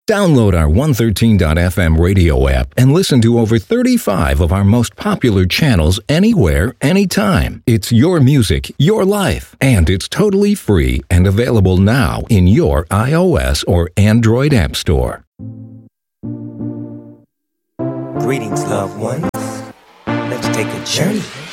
Download our 113.fm radio app and listen to over 35 of our most popular channels anywhere, anytime. It's your music, your life, and it's totally free and available now in your iOS or Android app store. Greetings, loved ones. Let's take a journey